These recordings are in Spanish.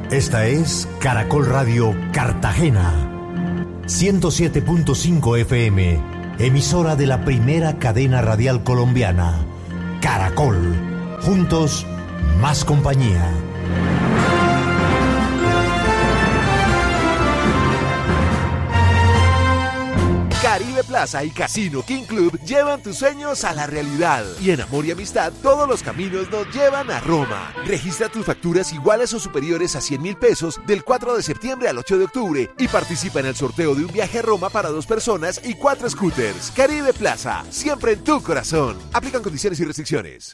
Esta es Caracol Radio Cartagena, 107.5 FM, emisora de la primera cadena radial colombiana. Caracol, juntos, más compañía. Caribe Plaza y Casino King Club llevan tus sueños a la realidad. Y en Amor y Amistad, todos los caminos nos llevan a Roma. Registra tus facturas iguales o superiores a 100.000 pesos del 4 de septiembre al 8 de octubre y participa en el sorteo de un viaje a Roma para 2 personas y 4 scooters. Caribe Plaza, siempre en tu corazón. Aplican condiciones y restricciones.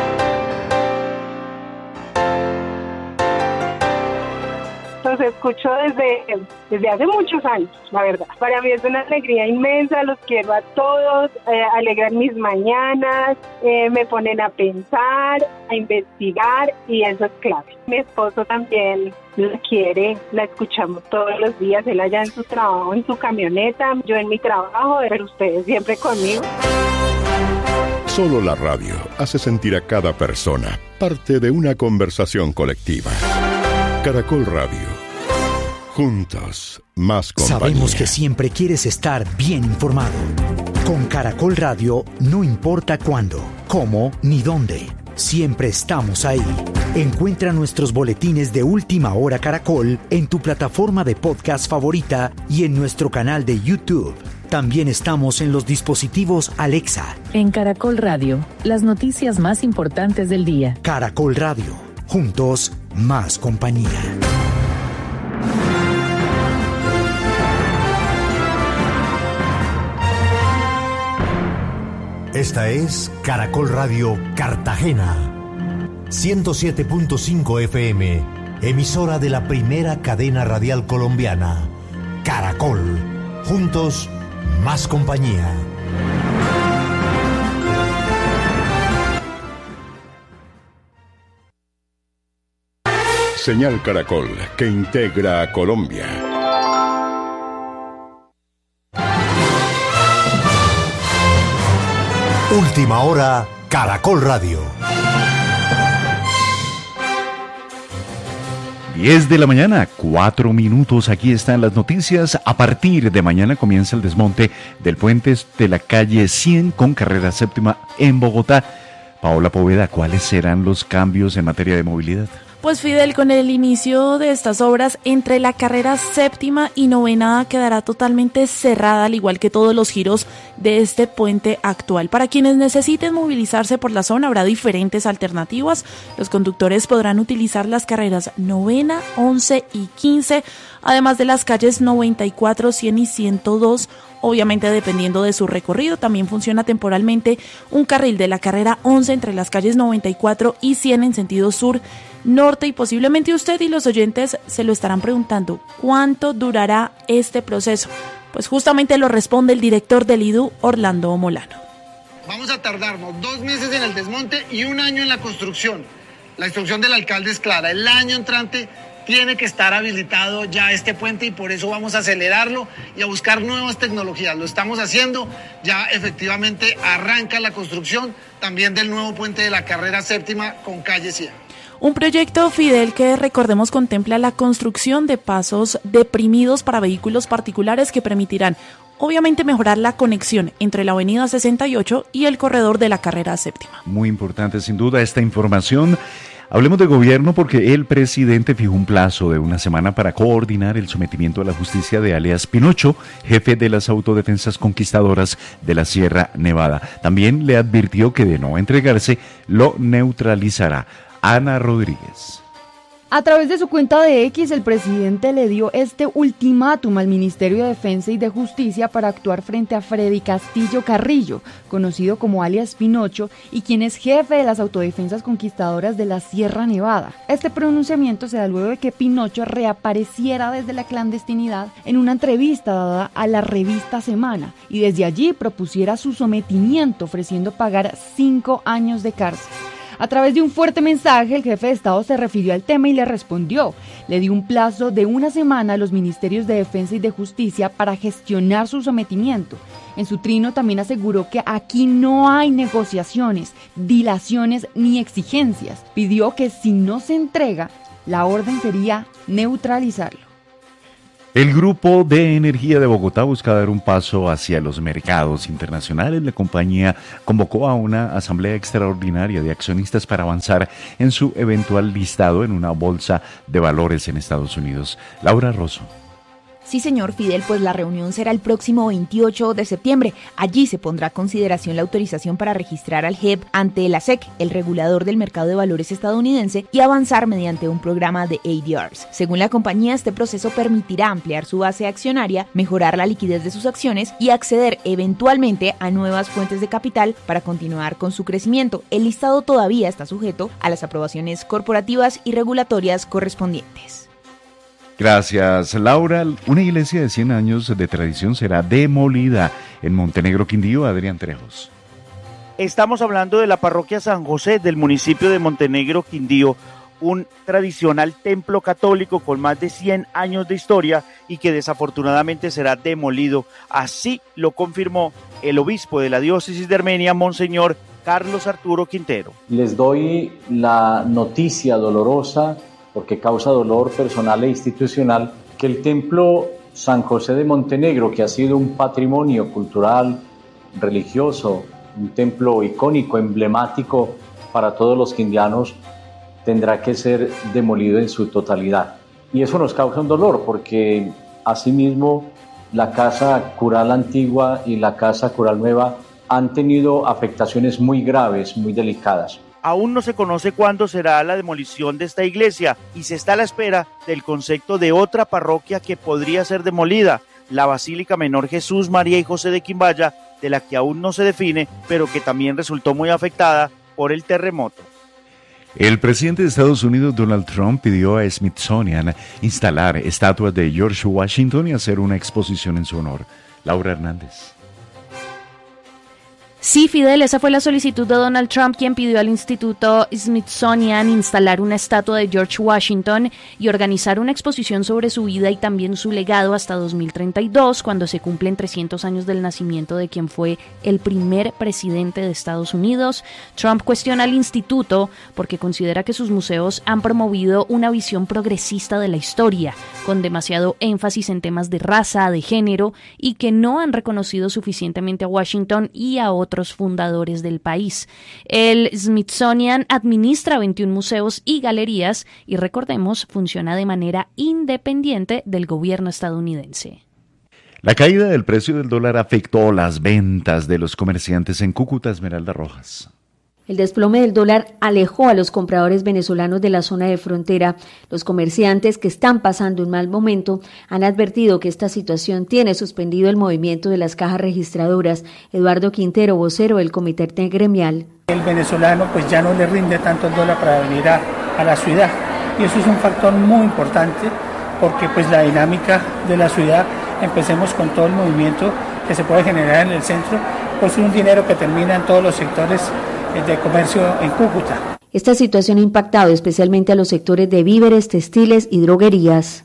Los escucho desde hace muchos años, la verdad. Para mí es una alegría inmensa, los quiero a todos, alegran mis mañanas, me ponen a pensar, a investigar y eso es clave. Mi esposo también la quiere, la escuchamos todos los días, él allá en su trabajo, en su camioneta, yo en mi trabajo, pero ustedes siempre conmigo. Solo la radio hace sentir a cada persona parte de una conversación colectiva. Caracol Radio. Juntos, más compañía. Sabemos que siempre quieres estar bien informado. Con Caracol Radio, no importa cuándo, cómo ni dónde. Siempre estamos ahí. Encuentra nuestros boletines de Última Hora Caracol en tu plataforma de podcast favorita y en nuestro canal de YouTube. También estamos en los dispositivos Alexa. En Caracol Radio, las noticias más importantes del día. Caracol Radio. Juntos, más compañía. Esta es Caracol Radio Cartagena, 107.5 FM, emisora de la primera cadena radial colombiana. Caracol, juntos, más compañía. Señal Caracol, que integra a Colombia. Última Hora, Caracol Radio. 10 de la mañana, 4 minutos, aquí están las noticias. A partir de mañana comienza el desmonte del puente de la calle 100 con carrera séptima en Bogotá. Paola Poveda, ¿cuáles serán los cambios en materia de movilidad? Pues Fidel, con el inicio de estas obras, entre la carrera séptima y novena quedará totalmente cerrada, al igual que todos los giros de este puente actual. Para quienes necesiten movilizarse por la zona, habrá diferentes alternativas. Los conductores podrán utilizar las carreras novena, 11 y 15, además de las calles 94, 100 y 102, obviamente dependiendo de su recorrido. También funciona temporalmente un carril de la carrera 11 entre las calles 94 y 100 en sentido sur-norte, y posiblemente usted y los oyentes se lo estarán preguntando, ¿cuánto durará este proceso? Pues justamente lo responde el director del IDU, Orlando Molano. Vamos a tardarnos 2 meses en el desmonte y 1 año en la construcción. La instrucción del alcalde es clara, el año entrante tiene que estar habilitado ya este puente y por eso vamos a acelerarlo y a buscar nuevas tecnologías. Lo estamos haciendo, ya efectivamente arranca la construcción también del nuevo puente de la carrera séptima con calle 100. Un proyecto, Fidel, que recordemos contempla la construcción de pasos deprimidos para vehículos particulares que permitirán obviamente mejorar la conexión entre la avenida 68 y el corredor de la carrera séptima. Muy importante sin duda esta información. Hablemos de gobierno porque el presidente fijó un plazo de 1 semana para coordinar el sometimiento a la justicia de alias Pinocho, jefe de las autodefensas conquistadoras de la Sierra Nevada. También le advirtió que de no entregarse, lo neutralizará. Ana Rodríguez. A través de su cuenta de X, el presidente le dio este ultimátum al Ministerio de Defensa y de Justicia para actuar frente a Freddy Castillo Carrillo, conocido como alias Pinocho, y quien es jefe de las autodefensas conquistadoras de la Sierra Nevada. Este pronunciamiento se da luego de que Pinocho reapareciera desde la clandestinidad en una entrevista dada a la revista Semana, y desde allí propusiera su sometimiento, ofreciendo pagar 5 años de cárcel. A través de un fuerte mensaje, el jefe de Estado se refirió al tema y le respondió. Le dio un plazo de una semana a los ministerios de Defensa y de Justicia para gestionar su sometimiento. En su trino también aseguró que aquí no hay negociaciones, dilaciones ni exigencias. Pidió que si no se entrega, la orden sería neutralizarlo. El Grupo de Energía de Bogotá busca dar un paso hacia los mercados internacionales. La compañía convocó a una asamblea extraordinaria de accionistas para avanzar en su eventual listado en una bolsa de valores en Estados Unidos. Laura Rosso. Sí, señor Fidel, pues la reunión será el próximo 28 de septiembre. Allí se pondrá a consideración la autorización para registrar al JEB ante la SEC, el regulador del mercado de valores estadounidense, y avanzar mediante un programa de ADRs. Según la compañía, este proceso permitirá ampliar su base accionaria, mejorar la liquidez de sus acciones y acceder eventualmente a nuevas fuentes de capital para continuar con su crecimiento. El listado todavía está sujeto a las aprobaciones corporativas y regulatorias correspondientes. Gracias, Laura. Una iglesia de 100 años de tradición será demolida en Montenegro, Quindío. Adrián Trejos. Estamos hablando de la parroquia San José del municipio de Montenegro, Quindío, un tradicional templo católico con más de 100 años de historia y que desafortunadamente será demolido. Así lo confirmó el obispo de la diócesis de Armenia, Monseñor Carlos Arturo Quintero. Les doy la noticia dolorosa, porque causa dolor personal e institucional, que el templo San José de Montenegro, que ha sido un patrimonio cultural, religioso, un templo icónico, emblemático para todos los quindianos, tendrá que ser demolido en su totalidad. Y eso nos causa un dolor, porque asimismo la casa cural antigua y la casa cural nueva han tenido afectaciones muy graves, muy delicadas. Aún no se conoce cuándo será la demolición de esta iglesia y se está a la espera del concepto de otra parroquia que podría ser demolida, la Basílica Menor Jesús, María y José de Quimbaya, de la que aún no se define, pero que también resultó muy afectada por el terremoto. El presidente de Estados Unidos, Donald Trump, pidió a Smithsonian instalar estatuas de George Washington y hacer una exposición en su honor. Laura Hernández. Sí, Fidel, esa fue la solicitud de Donald Trump, quien pidió al Instituto Smithsonian instalar una estatua de George Washington y organizar una exposición sobre su vida y también su legado hasta 2032, cuando se cumplen 300 años del nacimiento de quien fue el primer presidente de Estados Unidos. Trump cuestiona al instituto porque considera que sus museos han promovido una visión progresista de la historia, con demasiado énfasis en temas de raza, de género, y que no han reconocido suficientemente a Washington y a otros fundadores del país. El Smithsonian administra 21 museos y galerías y, recordemos, funciona de manera independiente del gobierno estadounidense. La caída del precio del dólar afectó las ventas de los comerciantes en Cúcuta. Esmeralda Rojas. El desplome del dólar alejó a los compradores venezolanos de la zona de frontera. Los comerciantes, que están pasando un mal momento, han advertido que esta situación tiene suspendido el movimiento de las cajas registradoras. Eduardo Quintero, vocero del Comité Gremial. El venezolano pues ya no le rinde tanto el dólar para venir a la ciudad, y eso es un factor muy importante porque pues la dinámica de la ciudad, empecemos con todo el movimiento que se puede generar en el centro, pues un dinero que termina en todos los sectores de comercio en Cúcuta. Esta situación ha impactado especialmente a los sectores de víveres, textiles y droguerías.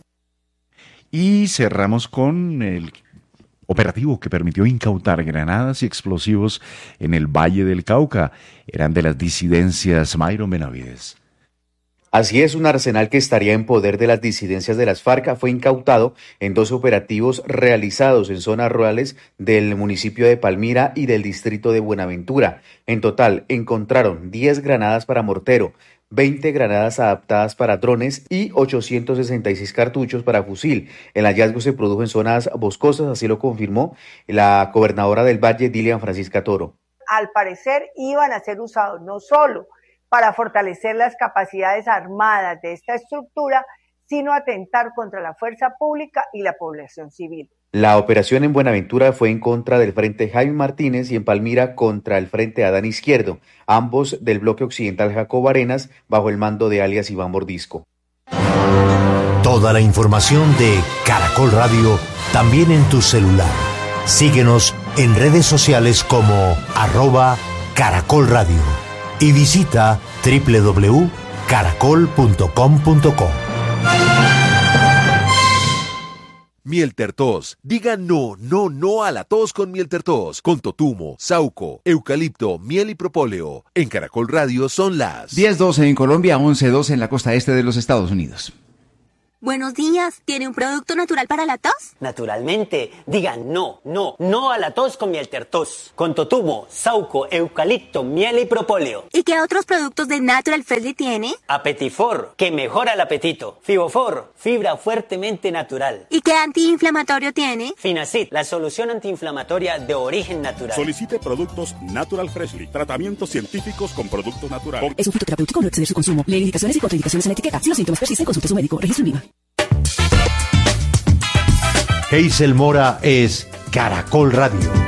Y cerramos con el operativo que permitió incautar granadas y explosivos en el Valle del Cauca. Eran de las disidencias. Mayron Benavides. Así es, un arsenal que estaría en poder de las disidencias de las FARC fue incautado en 2 operativos realizados en zonas rurales del municipio de Palmira y del distrito de Buenaventura. En total, encontraron 10 granadas para mortero, 20 granadas adaptadas para drones y 866 cartuchos para fusil. El hallazgo se produjo en zonas boscosas, así lo confirmó la gobernadora del Valle, Dilian Francisca Toro. Al parecer iban a ser usados no solo para fortalecer las capacidades armadas de esta estructura, sino atentar contra la fuerza pública y la población civil. La operación en Buenaventura fue en contra del Frente Jaime Martínez y en Palmira contra el Frente Adán Izquierdo, ambos del bloque occidental Jacobo Arenas, bajo el mando de alias Iván Mordisco. Toda la información de Caracol Radio también en tu celular. Síguenos en redes sociales como @Caracol Radio y visita www.caracol.com.co. Mieltertos. Diga no a la tos con Mieltertos. Con totumo, sauco, eucalipto, miel y propóleo. En Caracol Radio son las 10:12 en Colombia, 11:12 en la costa este de los Estados Unidos. Buenos días, ¿tiene un producto natural para la tos? Naturalmente, digan no a la tos con Mieltertos. Con totumo, sauco, eucalipto, miel y propóleo. ¿Y qué otros productos de Natural Freshly tiene? Apetifor, que mejora el apetito. Fibofor, fibra fuertemente natural. ¿Y qué antiinflamatorio tiene? Finacid, la solución antiinflamatoria de origen natural. Solicite productos Natural Freshly, tratamientos científicos con productos naturales. Es un fitoterapéutico, no exceder su consumo. Lee indicaciones y contraindicaciones en la etiqueta. Si los síntomas persisten, consulte a su médico. Registro en IVA. Hazel Mora es Caracol Radio.